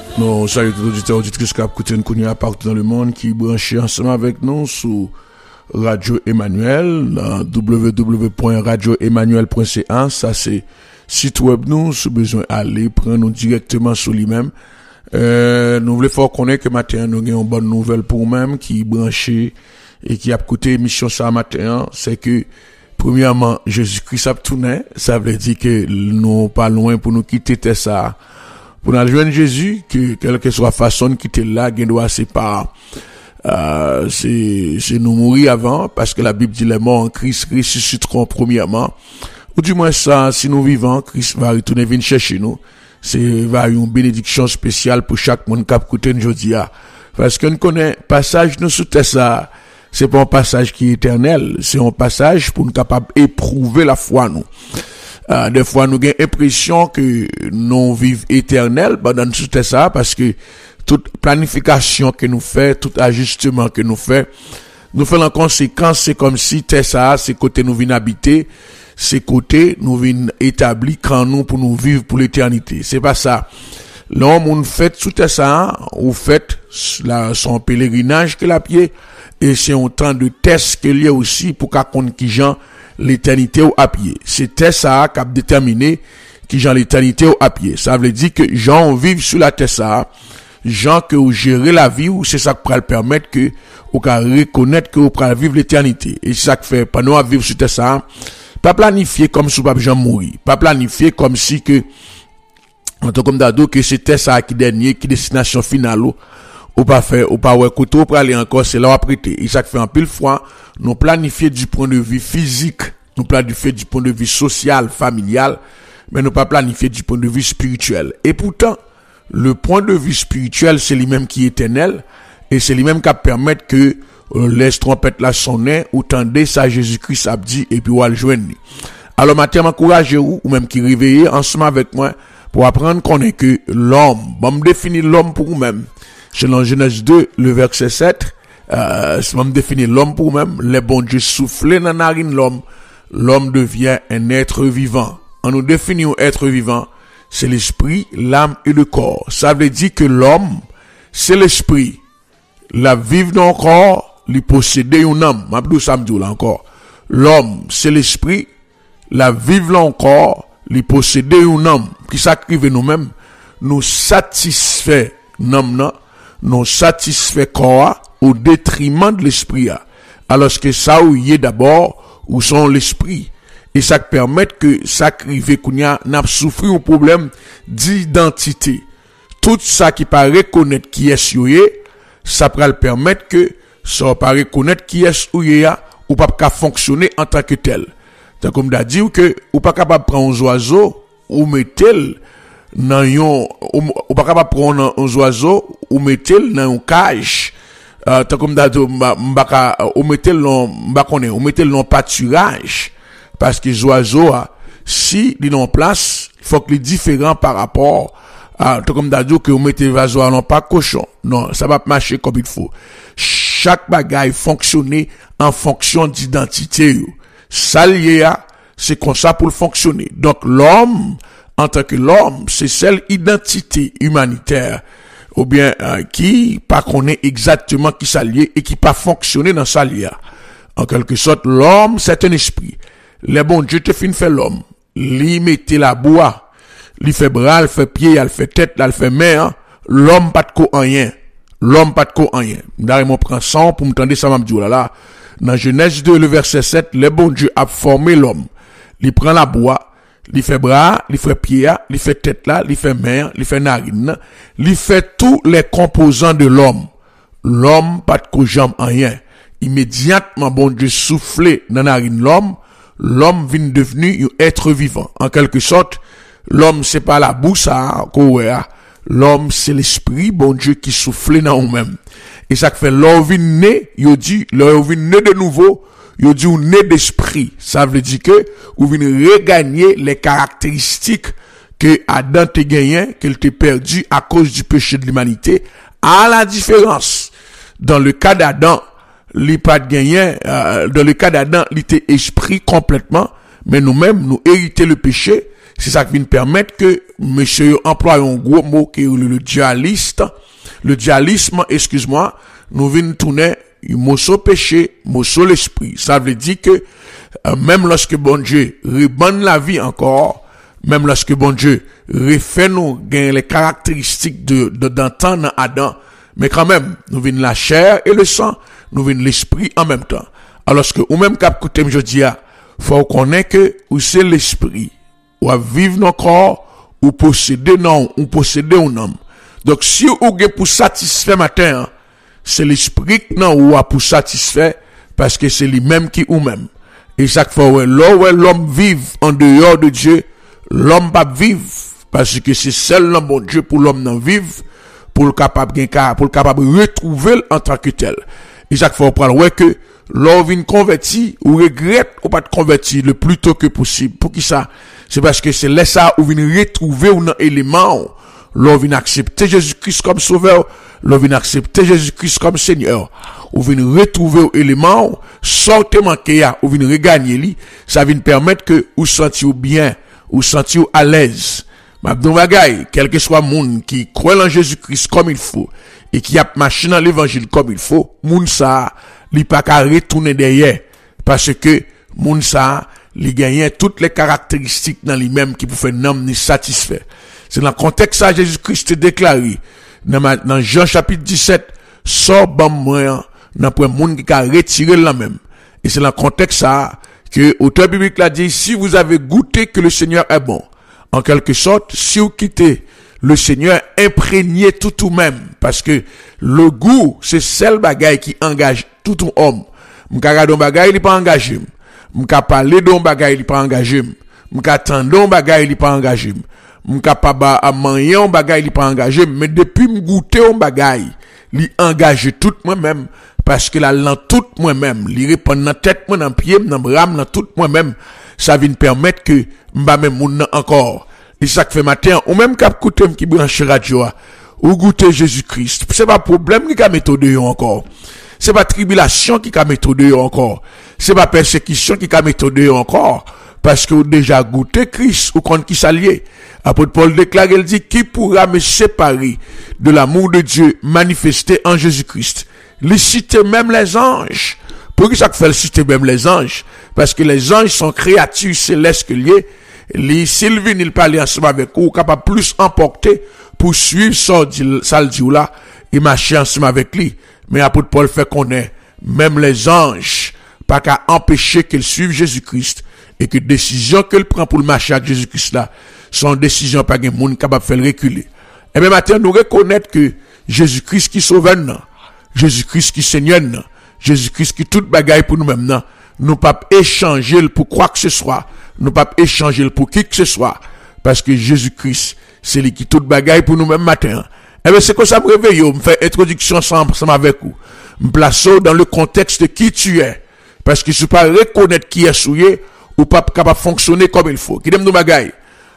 Nous saluons tous les auditeurs et auditrices qui écoutent nous partout dans le monde qui branchent ensemble avec nous sur Radio Emmanuel, www.radioemmanuel.ca. Ça c'est site web nous, si besoin aller prendre nous directement sur lui-même. Nous voulons faire connaître que matin nous avons une bonne nouvelle pour nous-mêmes qui branché et qui a écouté émission ça matin, c'est que premièrement Jésus-Christ a tourné, ça veut dire que nous pas loin pour nous quitter ça. Pour nous joindre Jésus, que quelle que soit la façon qui était là, il doit c'est pas c'est nous mourir avant, parce que la Bible dit les morts en Christ ressusciteront premièrement. Ou du moins ça, si nous vivons, Christ va retourner venir chercher nous. C'est va une bénédiction spéciale pour chaque monde qui a écouté aujourd'hui. Parce qu'on connaît passage nous sous ça, c'est pas un passage qui est éternel, c'est un passage pour nous capable éprouver la foi nous. Des fois, nous avons l'impression que nous vivons éternel pendant tout ça, parce que toute planification que nous fait, tout ajustement que nous fait en conséquence, c'est comme si ça, c'est côté nous venons habiter, c'est côté nous venons établir quand nous pour nous vivre pour l'éternité. C'est pas ça. L'homme, on fait tout ça, ou fait son pèlerinage qu'il a pied, et c'est un temps de test qu'il y a aussi pour qu'à compte qui gens l'éternité au à pied. C'était ça qui a déterminé qui gens l'éternité au à pied. Ça veut dire que gens vivent sur la terre ça, gens que vous gérez la vie, ou c'est ça qui peut permettre que vous reconnaître que vous pouvez vivre l'éternité. Et c'est ça qui fait pas nous à vivre sur terre ça, pas planifier comme si vous pas mourir, pas planifier comme si que en tant comme d'ado que c'était ça qui dernier, qui destination finale ou pas faire ou pas ouais côté pour aller encore c'est là prêter. Et ça fait en pile fois nous planifier du point de vue physique, nous planifier du point de vue social, familial, mais nous pas planifier du point de vue spirituel. Et pourtant le point de vue spirituel c'est lui-même qui est éternel et c'est lui-même qui permet que laisse trompette la sonner ou tendez ça Jésus-Christ a dit et puis ou le joindre. Alors matin m'encourager ou même qui réveiller ensemble avec moi pour apprendre qu'on est que l'homme, bon me définir l'homme pour nous-mêmes. Selon Genèse 2, le verset 7, si on définit l'homme pour nous-mêmes, les bon Dieu soufflé dans la narine l'homme devient un être vivant. On nous définit un être vivant, c'est l'esprit, l'âme et le corps. Ça veut dire que l'homme, c'est l'esprit. La vive dans le corps, lui posséder une âme. M'abdou samedi là encore. L'homme, c'est l'esprit, la vive dans le corps, lui posséder une âme. Qui s'active nous-mêmes, nous satisfait l'âme, nous satisfait corps au détriment de l'esprit. Alors que ça ou y est d'abord, ou sont l'esprit. Et ça permet que ça crive kounya n'a souffert un problème d'identité. Tout ça qui paraît reconnaître qui est yoye, ça peut le permettre que ça paraît reconnaître qui est yoye ou pas qu'à fonctionner en tant que tel. C'est comme d'a dit que ou pas capable prendre un oiseau ou mettre dans yon ou pas capable prendre un oiseau ou mettre dans une cage tant comme d'a dit m'baka ou mettre dans pâturage parce que les oiseaux si ils en place il faut que les différents par rapport à tant comme d'a dit que vous mettez oiseau non pas cochon non ça va marcher comme il faut chaque bagaille fonctionner en fonction d'identité ça lié à c'est comme ça pour fonctionner. Donc l'homme en tant que l'homme, c'est celle identité humanitaire ou bien qui pas connaît exactement qui s'allie et qui pas fonctionner dans sa lia. En quelque sorte, l'homme c'est un esprit. Le bon Dieu te fin fait l'homme, lui mette la bois, lui fait bras, il fait pied, il fait tête, il fait main, l'homme pas de co rien. L'homme pas de co rien. D'ailleurs moi prend 100 pour m'entendre ça m'a dit là. Dans Genèse 2 le verset 7, le bon Dieu a formé l'homme. Il prend la bois, il fait bras, il fait pied, il fait tête là, il fait main, il fait narine, il fait tous les composants de l'homme. L'homme pas de jambe en rien. Immédiatement bon Dieu soufflé dans narine l'homme vient devenir un être vivant. En quelque sorte, l'homme c'est pas la bouche l'homme c'est l'esprit bon Dieu qui souffle dans nous-mêmes. Et ça fait l'homme vient né, il dit l'homme vient né de nouveau. Yo dit ou né d'esprit, ça veut dire que ou vient regagner les caractéristiques que Adam te gagné, qu'il te perdu à cause du péché de l'humanité. À la différence, dans le cas d'Adam, il pas gagné, dans le cas d'Adam, il était esprit complètement, mais nous-mêmes nous hériter le péché, C'est ça qui vient permettre que monsieur emploie un gros mot qui est le dualisme, excuse-moi, nous venons tourner mot sur péché, mot sur l'esprit. Ça veut dire que même lorsque bon Dieu rebonne la vie encore, même lorsque bon Dieu refait nous gagner les caractéristiques d'antan dans Adam, mais quand même, nous venons la chair et le sang, nous venons l'esprit en même temps. Alors que ou même cap côté je dis faut connaître que ou c'est l'esprit ou à vivre dans corps ou posséder non ou posséder un homme. Donc si ou avez pour satisfaire matin, c'est l'esprit non ou a pour satisfaire parce que c'est lui-même qui ou même. Et chaque fois où l'homme vive en dehors de Dieu, l'homme pas vivre parce que c'est seul le bon Dieu pour l'homme non vivre pour le capable retrouver en tant que tel. Et chaque fois on parle ouais que l'on vient converti ou regrette ou pas de converti le plus tôt que possible. Pour qui ça? C'est parce que c'est là ça où vient retrouver un élément. L'on vient accepter Jésus-Christ comme sauveur. L'on vient accepter Jésus-Christ comme Seigneur. Ou vient retrouver un élément. Sortez manqué ou vient regagner lui. Ça vient permettre que ou sentir bien, ou sentir à l'aise. M'abdon bagay, quel que soit monde qui croit en Jésus-Christ comme il faut et qui a marché dans l'évangile comme il faut, moun ça li pas qu'à retourner derrière parce que moun ça li gagne toutes les caractéristiques dans lui-même qui pour faire homme ni satisfait. C'est dans le contexte ça Jésus-Christ déclaré dans Jean chapitre 17 sort bam moi dans pour monde qui a retiré la même. Et c'est dans le contexte ça que auteur biblique l'a dit si vous avez goûté que le Seigneur est bon. En quelque sorte, si vous quittez le Seigneur, imprégnez tout même. Parce que le goût, c'est celle bagaille qui engage tout un homme. M'ka gade bagaille, il pas engagé. M'ka parler d'un bagaille, il pas engagé. M'ka tendre bagaille, il pas engagé. M'ka pas à manger un bagaille, il pas engagé. Mais depuis m'goûter un bagaille, il engage tout moi-même. Parce que là, dans tout moi-même, il répond dans tête, moi, dans pied, dans bras, dans tout moi-même. Ça vient permettre que m'ba même moun encore. Et ça fait matin, ou même cap coûter qui branche radio, ou goûter Jésus-Christ. C'est pas problème qui a méthode encore. C'est pas tribulation qui a méthode encore. C'est pas persécution qui a méthode encore. Parce que vous déjà goûté Christ, ou contre qui s'allier. Apôtre Paul déclare, il dit, qui pourra me séparer de l'amour de Dieu manifesté en Jésus-Christ? Il cite même les anges. Pour qui ça fait citer même les anges? Parce que les anges sont créatures célestes que liées. Les Sylvain, il parle ensemble avec vous, capable plus emporter pour suivre ça le dit là, et marcher ensemble avec lui. Mais apôtre Paul fait connaître, même les anges, pas qu'à empêcher qu'ils suivent Jésus-Christ, et que décision qu'elle prend pour le marcher avec Jésus-Christ là, sont décisions pas qu'un monde capable de faire reculer. Et même maintenant, nous reconnaître que Jésus-Christ qui sauve nous, Jésus-Christ qui Seigneur nous, Jésus-Christ qui toute bagaille pour nous-mêmes non, nous pas échanger pour quoi que ce soit, nous pas échanger pour qui que ce soit, parce que Jésus-Christ, c'est lui qui toute bagaille pour nous-mêmes matin. Eh bien, c'est comme ça me réveille, me fait introduction ensemble avec vous, me place dans le contexte de qui tu es, parce que si tu pas reconnaître qui est souillé, ou pas capable de fonctionner comme il faut. Qui aime nous bagaille?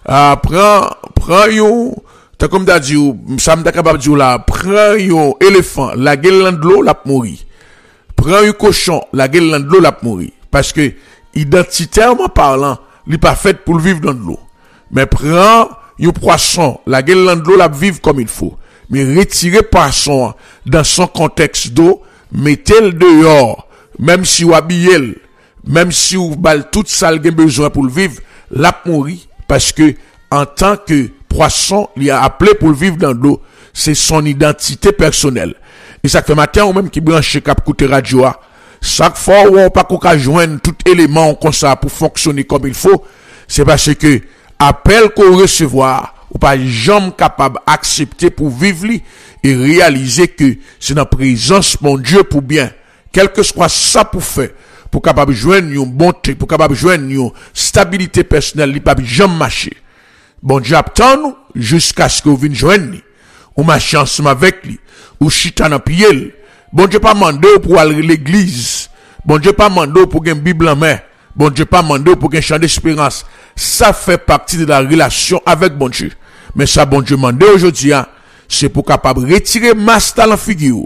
Prends yon, t'as comme t'as dit, ça me capable de dire là, prends yon éléphant, la gueule de l'eau, la mourir. Prends un cochon, la gueule de l'eau, la mourir. Parce que, identitairement parlant, il n'est pas fait pour vivre dans de l'eau. Mais prends un poisson, la gueule de l'eau, la vivre comme il faut. Mais retirez poisson dans son contexte d'eau, mettez-le dehors, même si vous habillez, même si vous balle toute salle qui a besoin pour le vivre, la mourir. Parce que, en tant que poisson, il a appelé pour le vivre dans l'eau, c'est son identité personnelle. Et ça fait matin, ou même qui branche cap côté radio, chaque fois où on pas qu'on joindre tout élément comme ça pour fonctionner comme il faut, c'est parce que, appel qu'on recevoir, ou pas jamais capable d'accepter pour vivre et réaliser que c'est dans la présence mon Dieu pour bien. Quel que soit ça pour faire, pour capable joindre une bonté, pour capable joindre une stabilité personnelle, il pas jamais marcher. Bon Dieu attend nous jusqu'à ce que vous veniez joindre, ou marcher ensemble avec lui, ou chita dans pied. Bon Dieu pas mandé pour aller à l'église. Bon Dieu pas mandé pour une Bible en main. Bon Dieu pas mandé pour un chant d'espérance. Ça fait partie de la relation avec bon Dieu. Mais ça bon Dieu mandé aujourd'hui, c'est pour capable retirer masse dans la figure.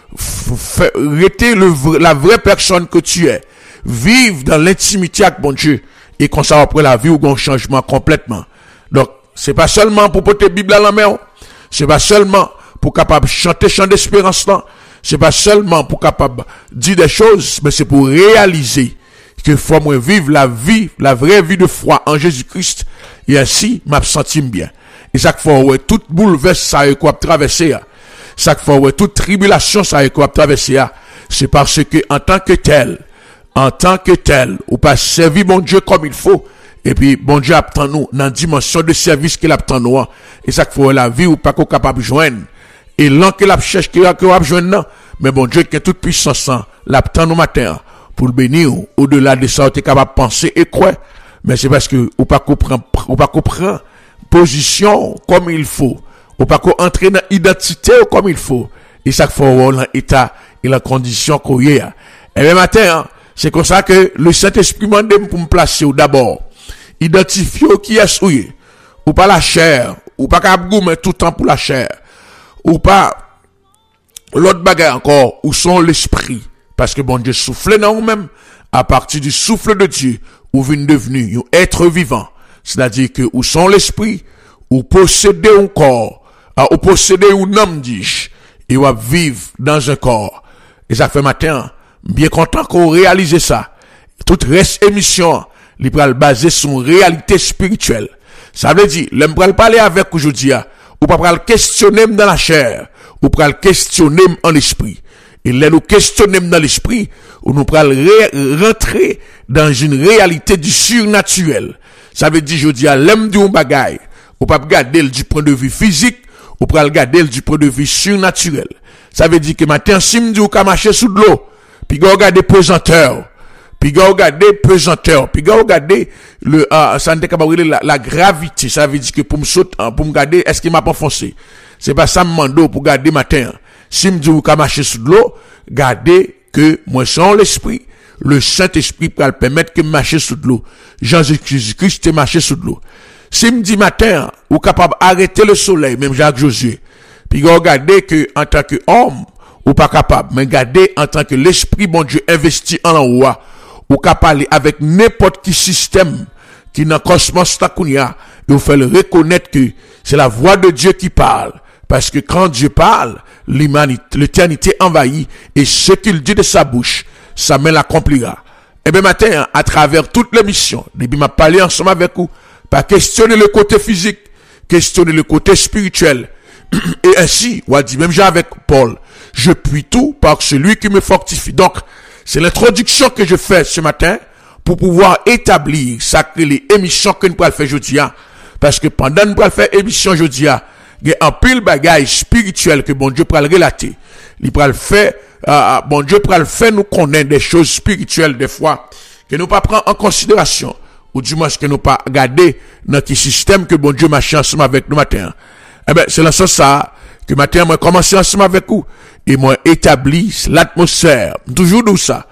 Rester la vraie personne que tu es. Vivre dans l'intimité avec bon Dieu. Et quand ça après la vie ou un changement complètement. c'est pas seulement pour porter Bible à la main, c'est pas seulement pour capable chanter chant d'espérance là, c'est pas seulement pour capable dire des choses, mais c'est pour réaliser que faut moi vivre la vraie vie de foi en Jésus-Christ, et ainsi m'a senti bien. Et ça faut ouais toute bouleverse ça et quoi traverser, ça faut ouais toute tribulation ça et quoi traverser, c'est parce que en tant que tel, ou pas servir mon Dieu comme il faut, et puis bon Dieu attend nous dans dimension de service qu'il attend nous, et ça faut la vie ou pas qu'on capable joindre, et l'an que la cherche qu'il a joindre, mais bon Dieu qui est toute puissance l'attend nous matin pour le bénir au-delà de ça, tu es capable de penser et quoi, mais c'est parce que ou pas comprendre position comme il faut, ou pas entrer dans identité comme il faut, et ça faut dans état et la condition qu'on y a. Et le matin, c'est comme ça que le Saint-Esprit m'a demandé pour me placer d'abord, identifier qui est souillé, ou pas la chair, ou pas qu'à goumer tout le temps pour la chair, ou pas l'autre bagarre encore, où sont l'esprit, parce que bon Dieu souffle dans nous-mêmes, à partir du souffle de Dieu, ou vient devenu un être vivant, c'est-à-dire que où sont l'esprit, ou posséder un corps, ou posséder un âme, dis-je, et ou vivre dans un corps. Et ça fait matin, bien content qu'on réalise ça. Toute reste émission, il peut baser sur une réalité spirituelle. Ça veut dire, l'homme peut parler avec aujourd'hui, ou pas le questionner dans la chair, ou pas le questionner en l'esprit. Et là, nous questionnons dans l'esprit, ou nous pourrons rentrer dans une réalité du surnaturel. Ça veut dire, je dis à l'homme du bagaille, ou pas regarder du point de vue physique, ou pas regarder du point de vue surnaturel. Ça veut dire que maintenant, si me dit ou ka marcher sous de l'eau, puis regarder pesanteur, puis regarder le, ça ne capable la gravité. Ça veut dire que pour me sauter, pour me regarder, est-ce qu'il m'a pas foncé? C'est pas ça me mando pour garder matin. Si me dit ou ka marcher sous de l'eau, gardez que moi sans l'esprit, le Saint-Esprit peut le permettre que marcher sous de l'eau. Jésus-Christ est marché sous de l'eau. Si me dit matin, ou capable arrêter le soleil, même Jacques Josué, puis regardez que en tant que homme, ou pas capable, mais regardez en tant que l'esprit bon Dieu investi en roi, ou capable avec n'importe qui système qui dans cosmos takounia, et vous fait le reconnaître que c'est la voix de Dieu qui parle. Parce que quand Dieu parle, l'éternité envahit, et ce qu'il dit de sa bouche, sa main l'accomplira. Et bien matin, à travers toute l'émission, depuis m'a parlé ensemble avec vous, pas questionner le côté physique, questionner le côté spirituel. Et ainsi, on a dit, même j'ai avec Paul, je puis tout par celui qui me fortifie. Donc, c'est l'introduction que je fais ce matin pour pouvoir établir sacré les émissions que nous pourrons faire aujourd'hui. Parce que pendant nous pourrons faire émission aujourd'hui, il y a un pile bagage spirituel que bon Dieu pourra le relater. Il pourra le faire, bon Dieu pourra le faire nous connaître des choses spirituelles des fois que nous pas prendre en considération, ou du moins que nous pas regarder notre système que bon Dieu marche ensemble avec nous matin. Eh ben, c'est dans ce sens ça que matin moi commencer ensemble avec vous et moi établi l'atmosphère. Toujours d'où ça.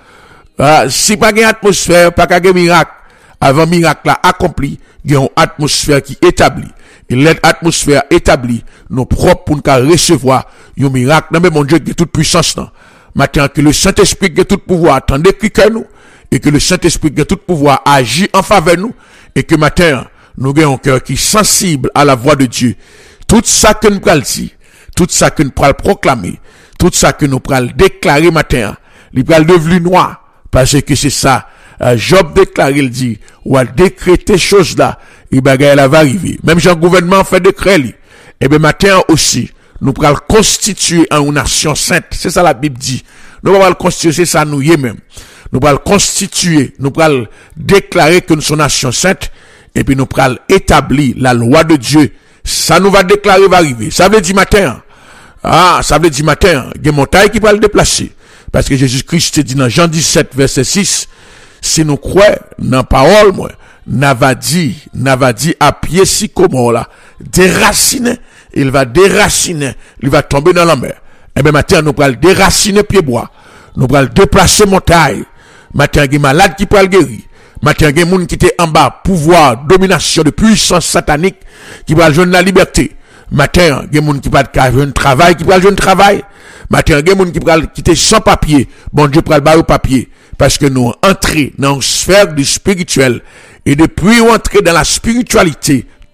Si pas gain atmosphère, pas gain miracle. Avant miracle là accompli, il y a une atmosphère qui établit. Et l'atmosphère établie, nous propres pour nous recevoir un miracle. Non mais mon Dieu qui est toute puissance là. Matin que le Saint-Esprit qui est tout pouvoir attendez que nous et que le Saint-Esprit qui est tout pouvoir agit en faveur de nous et que matin nous avons un cœur qui est sensible à la voix de Dieu. Tout ça que nous prenons dire, tout ça que nous prenons proclamer, tout ça que nous prenons déclarer matin, il prenons devenu noir, parce que c'est ça, Job déclare, il dit, ou a décrété chose là, et bagaille là va arriver. Même si le gouvernement fait décret, et bien matin aussi, nous prenons constituer en une nation sainte, c'est ça la Bible dit. Nous prenons constituer, c'est ça nous y est même. Nous prenons constituer, nous prenons déclarer que nous sommes nation sainte, et puis nous prenons établir la loi de Dieu. Ça nous va déclarer va arriver. Ça veut dire matin. Ça veut dire matin. Il y a montagne qui va le déplacer. Parce que Jésus-Christ dit dans Jean 17, verset 6, si nous croyons dans la parole, moi, n'ava dit à pied sycomore là, déraciner, il va déraciner, il va tomber dans la mer. Eh bien, matin, nous allons déraciner pied bois. Nous allons déplacer montagne. Matin, il y a malade qui peut le guérir. Matin, il y a des gens qui étaient en bas, pouvoir, domination de puissance satanique, qui va jouer la liberté. Matin, il y a des gens qui va jouer un travail, qui va jouer un travail. Matin, il y a des gens qui va quitter sans papier. Bon Dieu, pour le barrer au papier. Parce que nous entrons dans une sphère du spirituel. Et depuis on entre dans la spiritualité,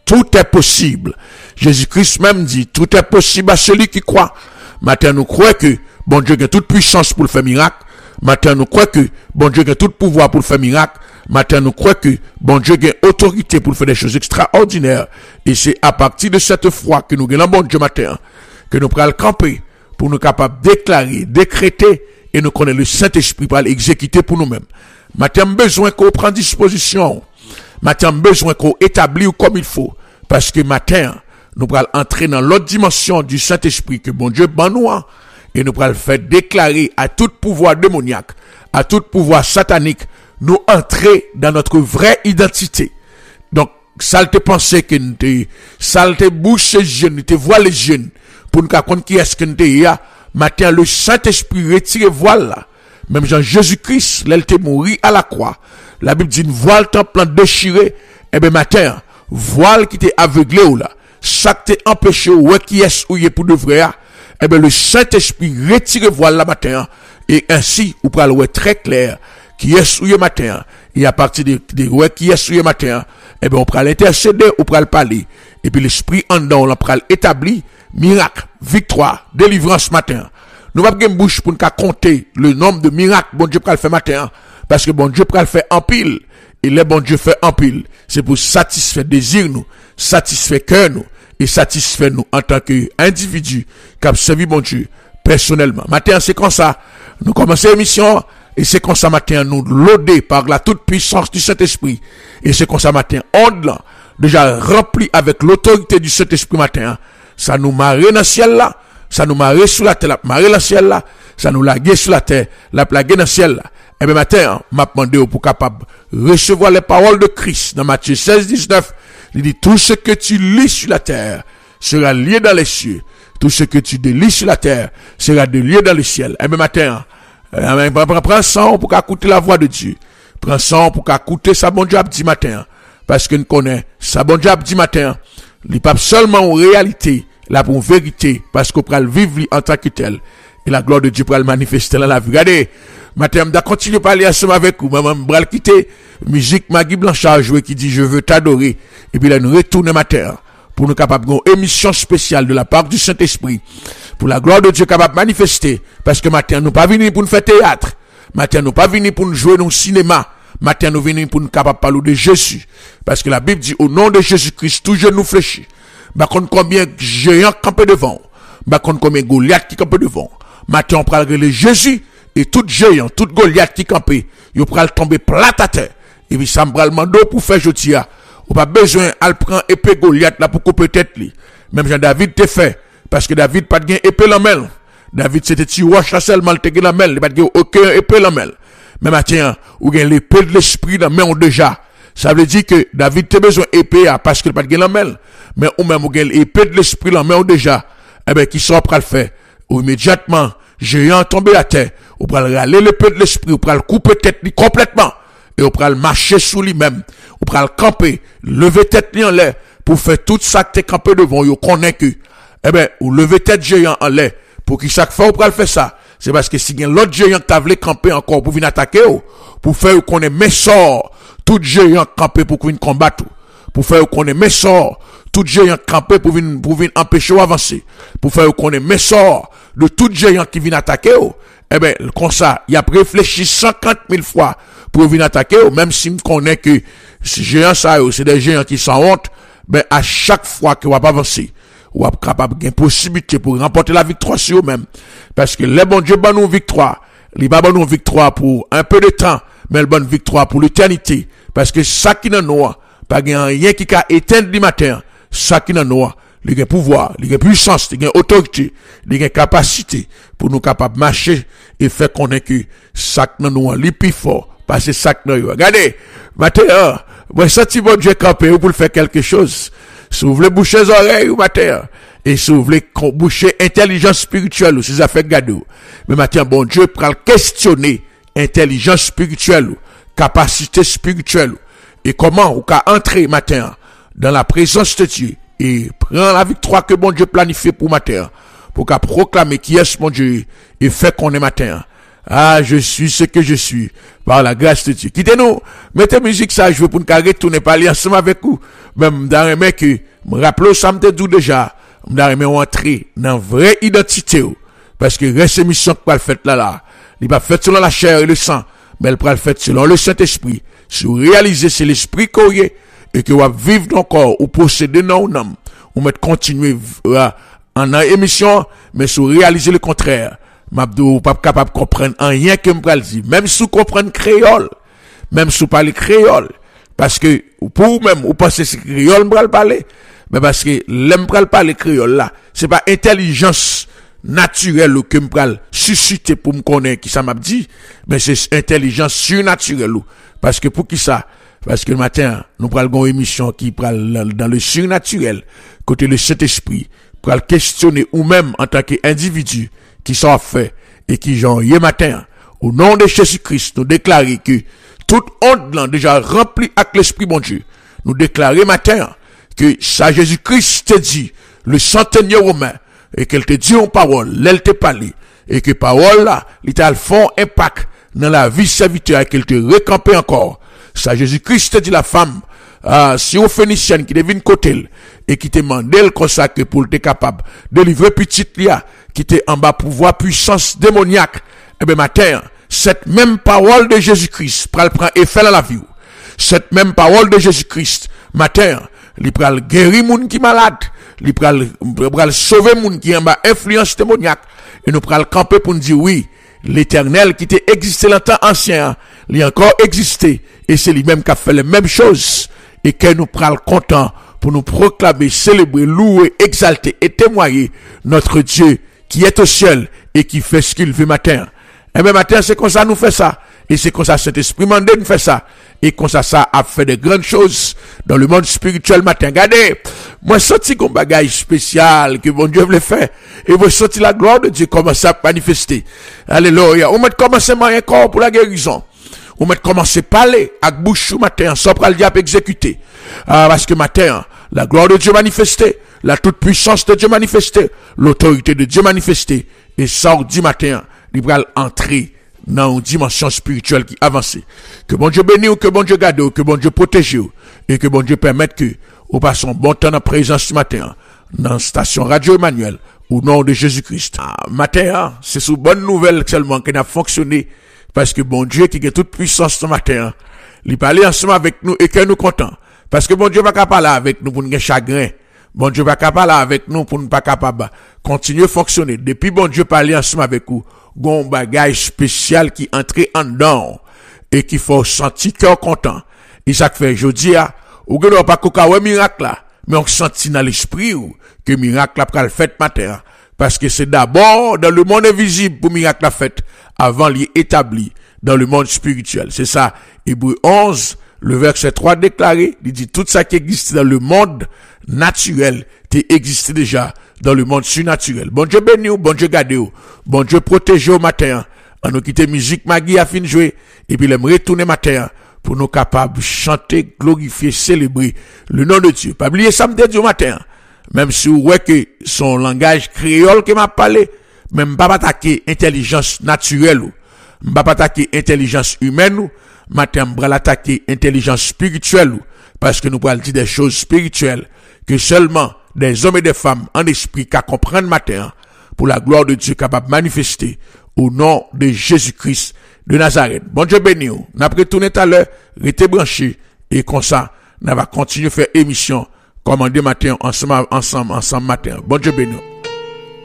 tout est possible. Jésus-Christ même dit, tout est possible à celui qui croit. Matin, nous croyons que bon Dieu a toute puissance pour le faire miracle. Matin, nous croyons que bon Dieu a tout pouvoir pour le faire miracle. Matin, nous croyons que bon Dieu a autorité pour faire des choses extraordinaires. Et c'est à partir de cette foi que nous gagnons bon Dieu matin, que nous prenons le camper pour nous capables de déclarer, décréter, et nous connaissons le Saint-Esprit pour l'exécuter pour nous-mêmes. Matin, besoin qu'on prenne disposition. Matin, besoin qu'on établisse comme il faut. Parce que matin, nous allons entrer dans l'autre dimension du Saint-Esprit que bon Dieu ban nous, et nous allons faire déclarer à tout pouvoir démoniaque, à tout pouvoir satanique, nous entrer dans notre vraie identité. Donc, ça te penser que nous te, ça te bouche les jeunes, nous te voit les jeunes, pour nous comprendre qui est-ce que nous te matin, le Saint-Esprit retire voile là. Même Jean-Jésus-Christ, il était mort à la croix. La Bible dit, une voile temple déchiré, eh ben matin, voile qui t'est aveuglé ou là, ça t'est empêché ou qui est ou est pour de vrai, eh ben le Saint-Esprit retire voile la matin, et ainsi, ou pral ouais très clair, qui est ou est matin, et à partir de ouais qui est ou est matin, eh ben on pral intercéder, ou pral parler, et puis l'Esprit en dedans, on pral établi, miracle, victoire, délivrance matin. Nous ne pouvons pas bouche pour nous compter le nombre de miracles bon Dieu pral faire matin, parce que bon Dieu pral faire en pile, et les bon Dieu fait en pile, c'est pour satisfaire désir nous, satisfaire cœur nous, et satisfaire nous en tant qu'individu qui a servi bon Dieu personnellement. Matin, c'est comme ça, nous commençons l'émission, et c'est comme ça matin, nous loadés par la toute puissance du Saint-Esprit, et c'est comme ça matin, on là, déjà rempli avec l'autorité du Saint-Esprit matin, ça nous marre dans le ciel là, ça nous marre sous la terre, la marre dans le ciel là, ça nous lague sur la terre, la plague dans le ciel là. Et bien matin, m'a demandé pour capable recevoir les paroles de Christ dans Matthieu 16, 19. Il dit, tout ce que tu lis sur la terre sera lié dans les cieux. Tout ce que tu délis sur la terre sera lié dans le ciel. Et bien matin, prends ça pour écouter la voix de Dieu. Prends ça pour écouter sa bon Dieu dit matin. Parce que nous connaissons sa bon Dieu dit matin. Il n'est pas seulement en réalité, là pour vérité, parce qu'on peut le vivre en tant que tel. Et la gloire de Dieu pour le manifester dans la vie. Regardez, matin, je continue à parler ensemble avec vous. Maman, je vais quitter musique Maggie Blanchard jouer qui dit je veux t'adorer. Et puis là, nous retournons matin pour nous capables d'une émission spéciale de la part du Saint-Esprit. Pour la gloire de Dieu capable de manifester. Parce que matin, nous pas venus pour nous faire théâtre. Matin, nous pas venus pour nous jouer dans le cinéma. Matin, nous venons pour nous capables de parler de Jésus. Parce que la Bible dit, au nom de Jésus-Christ, tout genou fléchit. Par contre, combien de géants campent devant. Par contre, combien de Goliath qui campent devant. Matin, on prend le Jésus, et tout géant, tout Goliath qui campent, il prend tomber plat à terre. Et puis, ça me prend le manteau pour faire jotia. On pas besoin, à prendre épée Goliath là pour couper tête li. Même Jean-David te fait. Parce que David pas de gain épée la main. David c'était ti roche là seulement, te gain la main. Il pas de gain aucun épée la main. Mais matin, ou gain l'épée de l'esprit dans main déjà. Ça veut dire que David te besoin épée parce qu'il pas de gain la main. Mais ou même ou gain l'épée de l'esprit dans main déjà. Eh ben, qui sont prêt à le faire. Ou immédiatement, géant tombé à terre. Ou pral râler l'épée de l'esprit, ou pral couper tête li complètement. Et ou pral marcher sous lui-même. Ou pral camper, lever tête li en l'air, pour faire tout ça que t'es campé devant, yo connaît que. Eh ben, ou lever tête géant en l'air. Pour qui chaque fois ou pral faire ça. C'est parce que si y a l'autre géant qui t'a voulu camper encore pour venir attaquer, pour faire qu'on ait mes sorts, tout géant camper pour venir combattre, pour faire qu'on ait mes sorts, tout géant camper pour venir empêcher ou avancer, pour faire qu'on ait mes sorts de tout géant qui vient attaquer, eh ben, comme ça, il a réfléchi 50 000 fois pour venir attaquer, même si on connaît que ces géants ça, c'est des géants qui sont honte, ben, à chaque fois qu'on va pas avancer, ou êtes capable d'une possibilité pour remporter la victoire sur eux-mêmes. Parce que les bon Dieu ban nous victoire. Il va ban nous victoire pour un peu de temps, mais le bonne victoire pour l'éternité. Parce que ça qui n'a noir, pas rien qui a éteint du matin, ça qui n'a noir, il y a pouvoir, il y a puissance, il y a autorité, il y a capacité pour nous capables de marcher et faire connaître que ça qui n'a noir, il plus fort, parce que ça qui n'a noir. Regardez, matin, moi, senti bon Dieu camper pour faire quelque chose. Si vous voulez boucher les oreilles ou matin, et si vous voulez boucher intelligence spirituelle ou si ça fait gado, mais matin, bon Dieu prend questionner intelligence spirituelle ou capacité spirituelle et comment on peut entrer matin dans la présence de Dieu et prendre la victoire que bon Dieu planifie pour matin, pour qu'à proclamer qui est mon Dieu et fait qu'on est matin. Ah, je suis ce que je suis, par la grâce de Dieu. Quittez-nous, mettez musique ça, je veux pour nous retourner parler ensemble avec vous. Même dans les mecs, me rappelez ça me dit déjà, me entrer dans vraie identité. Parce que reste émission que le fait là, il pas fait selon la chair et le sang, mais elle le fait selon le Saint-Esprit. Si vous réalisez c'est l'esprit qu'on y est, et que vous vivez dans le corps, ou posséder dans l'âme, ou mettre continuer en émission, mais si vous réalisez le contraire, m'abdou pas capable de comprendre rien que me dire, même si vous comprenez créole, même si vous parlez créole, parce que pour vous-même vous pensez que créole me parler, mais parce que l'aime parler créole là, c'est pas intelligence naturelle que me pral susciter pour me connaître qui ça m'a dit, mais c'est intelligence surnaturelle. Parce que pour qui ça? Parce que le matin, nous prenons une émission qui pral dans le surnaturel, côté le Saint-Esprit, pral questionner ou même en tant qu'individu qui sont fait et qui genre hier matin, au nom de Jésus-Christ, nous déclarer que toute honte là déjà remplie avec l'Esprit bon Dieu. Nous déclarer matin que ça Jésus-Christ te dit, le centenier romain, et qu'elle te dit en parole, elle te parle, et que parole là, il t'a font impact dans la vie serviteur, et qu'elle te récampe encore. Ça, Jésus-Christ te dit la femme, si au Phénicienne qui devine côté, et qui te demande le consacrer pour être capable de livrer petite lia, qui te en bas pouvoir puissance démoniaque, eh ben matin, cette même parole de Jésus-Christ, prend effet dans la vie. Cette même parole de Jésus-Christ, matin, il pral guérir moun qui malade, il pral sauver moun qui en bas influence démoniaque, et nous pral camper pour nous dire oui, l'Éternel qui était existé dans le temps ancien, il a encore existé, et c'est lui-même qui a fait les mêmes choses, et que nous pral content pour nous proclamer, célébrer, louer, exalter et témoigner notre Dieu qui est au ciel et qui fait ce qu'il veut matin. Et bien matin, c'est comme ça nous fait ça. Et c'est comme ça cet esprit mandé nous fait ça. Et comme ça a fait de grandes choses dans le monde spirituel matin. Regardez, moi senti comme bagage spécial que bon Dieu voulait faire. Et vous senti la gloire de Dieu commencer à manifester. Alléluia. On met commencer un corps pour la guérison. On met commencer à parler avec bouche matin sans pral diable exécuter. Parce que matin, la gloire de Dieu manifestée, la toute puissance de Dieu manifestée, l'autorité de Dieu manifestée. Et ça du matin, il va entrer dans une dimension spirituelle qui avance. Que bon Dieu bénisse, que bon Dieu garde, que bon Dieu protège, et que bon Dieu permette que nous passons bon temps en présence ce matin, dans la station Radio Emmanuel, au nom de Jésus-Christ. Matin, c'est sous bonne nouvelle seulement qu'on a fonctionné, parce que bon Dieu qui a toute puissance ce matin, il parle ensemble avec nous et que nous contents. Parce que bon Dieu va pas parler avec nous pour nous chagrin. Bon Dieu va pas parler avec nous pour nous pas capable continuer à fonctionner. Depuis bon Dieu parle ensemble avec nous, gon bagage spécial qui entre en dedans et qui faut sentir cœur content. Et ça fait jodi a, ou que pas koka ouais miracle là, mais on senti dans l'esprit que miracle là pral fait matin parce que c'est d'abord dans le monde invisible pour miracle la fait avant l'y établi dans le monde spirituel. C'est ça Hébreux 11 le verset 3 déclaré, il dit tout ça qui existe dans le monde naturel, qui existe déjà dans le monde surnaturel. Bon Dieu béni ou, bon Dieu garde ou, bon Dieu protège au matin, en nous quitter musique Magui a fin de jouer, et puis l'aime retourner matin, pour nous capables de chanter, glorifier, célébrer le nom de Dieu. Pas oublier samedi du matin, même si vous voyez que son langage créole qui m'a parlé, même pas attaquer intelligence naturelle ou, pas attaquer intelligence humaine ou, matin, on va l'attaquer intelligence spirituelle, parce que nous allons dire des choses spirituelles, que seulement des hommes et des femmes en esprit qui comprennent matin, pour la gloire de Dieu capable de manifester, au nom de Jésus-Christ de Nazareth. Bon Dieu béni, nous avons retourné tout à l'heure, restez branchés, et comme ça, nous allons continuer à faire émission, comme en deux matin, ensemble matin. Bon Dieu béni.